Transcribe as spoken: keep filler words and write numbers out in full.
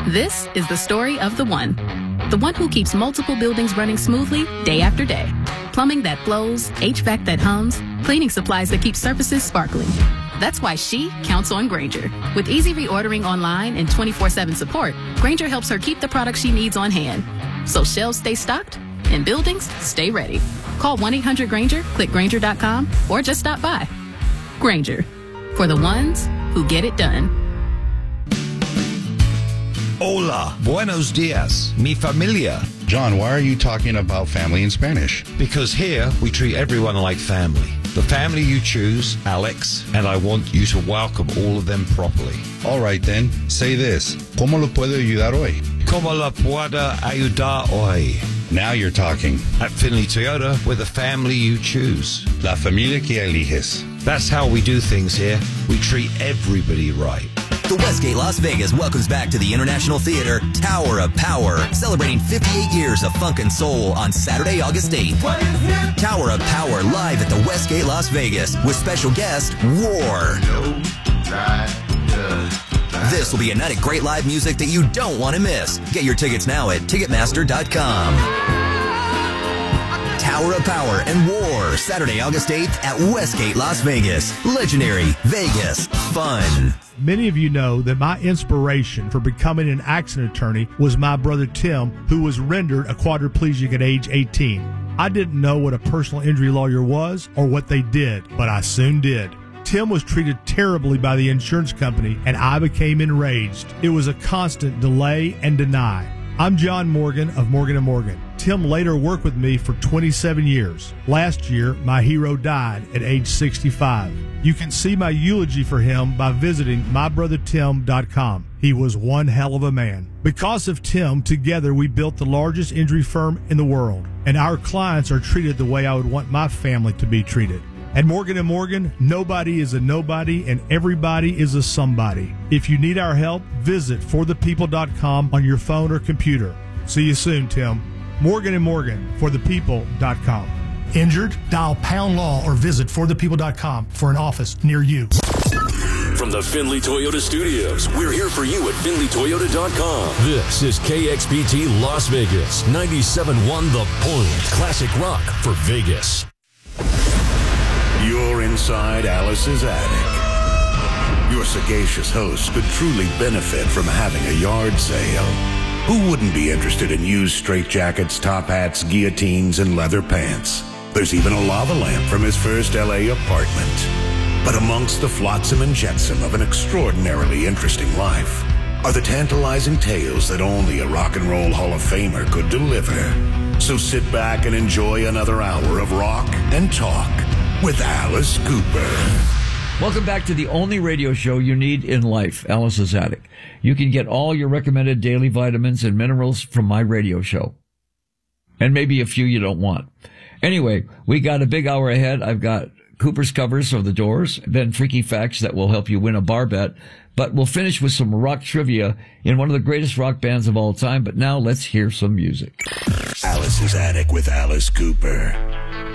This is the story of the one. The one who keeps multiple buildings running smoothly day after day. Plumbing that flows, H V A C that hums, cleaning supplies that keep surfaces sparkling. That's why she counts on Grainger. With easy reordering online and twenty-four seven support, Grainger helps her keep the products she needs on hand. So shelves stay stocked and buildings stay ready. Call one eight hundred Grainger, click Grainger dot com, or just stop by. Grainger, for the ones who get it done. Hola, buenos dias, mi familia. John, why are you talking about family in Spanish? Because here we treat everyone like family. The family you choose, Alex, and I want you to welcome all of them properly. All right then, say this. ¿Cómo lo puedo ayudar hoy? ¿Cómo la puedo ayudar hoy? Now you're talking. At Finley Toyota, we're the family you choose. La familia que eliges. That's how we do things here. We treat everybody right. The Westgate Las Vegas welcomes back to the International Theater Tower of Power, celebrating fifty-eight years of funk and soul on Saturday, August eighth. Tower of Power live at the Westgate Las Vegas with special guest Roar. This will be a night of great live music that you don't want to miss. Get your tickets now at Ticketmaster dot com. Tower of Power and War, Saturday, August eighth at Westgate Las Vegas. Legendary Vegas fun. Many of you know that my inspiration for becoming an accident attorney was my brother Tim, who was rendered a quadriplegic at age eighteen. I didn't know what a personal injury lawyer was or what they did, but I soon did. Tim was treated terribly by the insurance company, and I became enraged. It was a constant delay and deny. I'm John Morgan of Morgan and Morgan. Tim later worked with me for twenty-seven years. Last year, my hero died at age sixty-five. You can see my eulogy for him by visiting my brother tim dot com. He was one hell of a man. Because of Tim, together we built the largest injury firm in the world, and our clients are treated the way I would want my family to be treated. At Morgan and Morgan, nobody is a nobody and everybody is a somebody. If you need our help, visit for the people dot com on your phone or computer. See you soon, Tim. Morgan and Morgan, for the people dot com. Injured? Dial pound law or visit for the people dot com for an office near you. From the Finley Toyota Studios, we're here for you at Finley Toyota dot com. This is K X P T Las Vegas, ninety-seven point one The Point, classic rock for Vegas. You're inside Alice's attic. Your sagacious host could truly benefit from having a yard sale. Who wouldn't be interested in used straitjackets, top hats, guillotines, and leather pants? There's even a lava lamp from his first L A apartment. But amongst the flotsam and jetsam of an extraordinarily interesting life are the tantalizing tales that only a rock and roll Hall of Famer could deliver. So sit back and enjoy another hour of rock and talk with Alice Cooper. Welcome back to the only radio show you need in life, Alice's Attic. You can get all your recommended daily vitamins and minerals from my radio show. And maybe a few you don't want. Anyway, we got a big hour ahead. I've got Cooper's covers of the Doors, then freaky facts that will help you win a bar bet. But we'll finish with some rock trivia in one of the greatest rock bands of all time. But now let's hear some music. Alice's Attic with Alice Cooper.